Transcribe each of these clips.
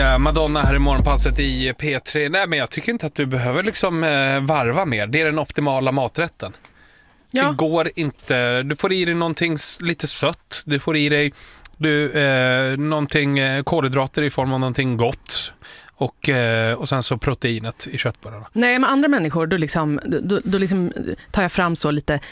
Madonna här i morgonpasset i P3. Nej, men jag tycker inte att du behöver liksom varva mer. Det är den optimala maträtten. Ja. Det går inte. Du får i dig någonting lite sött. Du får i dig någonting kolhydrater i form av någonting gott. Och sen så proteinet i köttbullarna. Nej, med andra människor då liksom tar jag fram så lite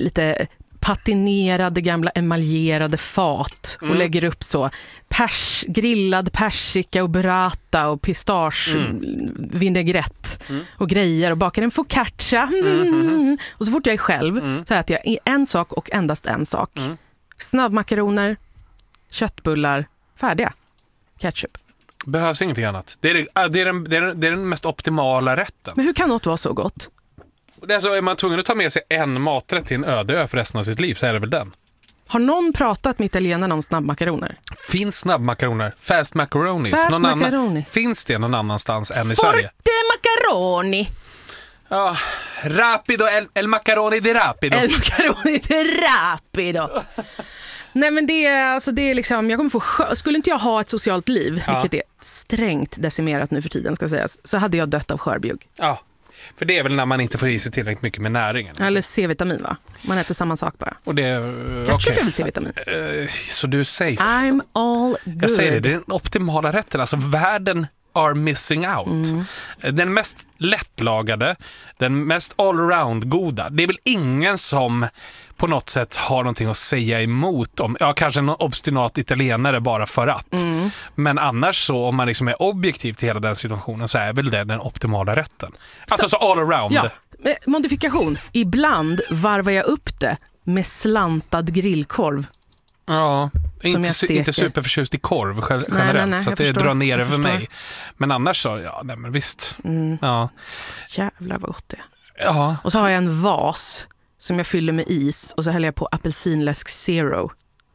patinerade gamla emaljerade fat och lägger upp så grillad persika och burrata och pistage vinägrett och grejer och bakar en focaccia och så fort jag är själv så äter jag en sak och endast en sak. Snabbmakaroner, köttbullar, färdiga. Ketchup. Behövs ingenting annat. Det är den mest optimala rätten. Men hur kan något vara så gott? Är man tvungen att ta med sig en maträtt till en öde ö för resten av sitt liv så är det väl den. Har någon pratat med italienarna om snabbmakaroner? Finns snabbmakaroner? Fast macaroni. Finns det någon annanstans än i Sverige? Forte macaroni. Ja, rapido, el macaroni di rapido. El macaroni di rapido. Nej, men det är liksom, jag kommer få skulle inte jag ha ett socialt liv, vilket är strängt decimerat nu för tiden ska sägas, så hade jag dött av skörbjugg. Ja. För det är väl när man inte får i sig tillräckligt mycket med näringen. Eller C-vitamin, va? Man äter samma sak bara. Och det Ketchup är väl C-vitamin. Så du är safe. I'm all good. Jag säger det är den optimala rätten. Alltså världen are missing out. Den mest lättlagade, den mest allround goda. Det är väl ingen som på något sätt har någonting att säga emot om. Ja, kanske någon obstinat italienare bara för att. Men annars så, om man liksom är objektiv till hela den situationen så är väl det den optimala rätten. Alltså så all around. Ja, modifikation. Ibland varvar jag upp det med slantad grillkorv. Ja, inte superförtjust i korv generellt, nej, så att det drar ner över mig. Men annars så, nej men visst. Ja. Jävlar vad gott det. Ja. Och så har jag en vas som jag fyller med is och så häller jag på apelsinläsk zero.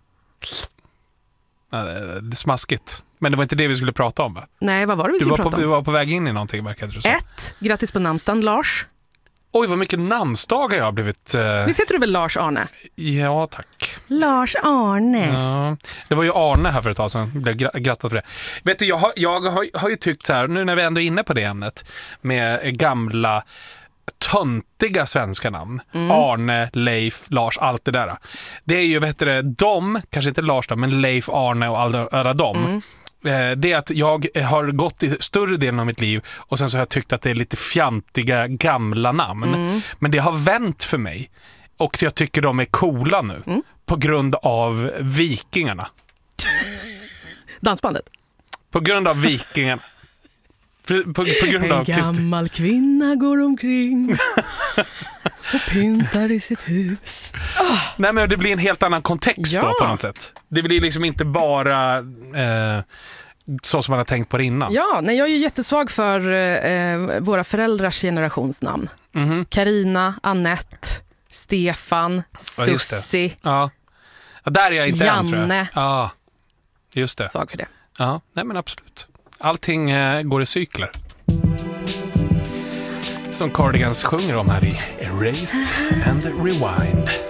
Ja, det är smaskigt. Men det var inte det vi skulle prata om, va? Nej, vad var det vi skulle prata om? Du var på väg in i någonting, verkade du så. Grattis på namnsdagen, Lars. Oj, vad mycket namnsdagar jag har blivit... Visst heter du väl Lars Arne? Ja, tack. Lars Arne. Ja, det var ju Arne här för ett tag sedan. Jag blev grattad för det. Vet du, jag har ju tyckt så här, nu när vi ändå är inne på det ämnet, med gamla töntiga svenska namn. Arne, Leif, Lars, allt det där. Det är ju, vet du, kanske inte Lars då, men Leif, Arne och alla dem. Det är att jag har gått i större delen av mitt liv och sen så har jag tyckt att det är lite fjantiga gamla namn. Men det har vänt för mig och jag tycker de är coola nu på grund av vikingarna. Dansbandet? På grund av vikingarna. På grund av en gammal kvinna går omkring och pyntar i sitt hus. Nej, men det blir en helt annan kontext då på något sätt. Det blir liksom inte bara så som man har tänkt på det innan. Ja, nej, jag är ju jättesvag för våra föräldrars generationsnamn. Carina, Annette, Stefan, Sussi. Ja, där är jag inte Janne. än, tror jag. Ja, just det. Svag för det. Ja, nej men absolut. Allting går i cykler. Som Cardigans sjunger om här i Erase and Rewind.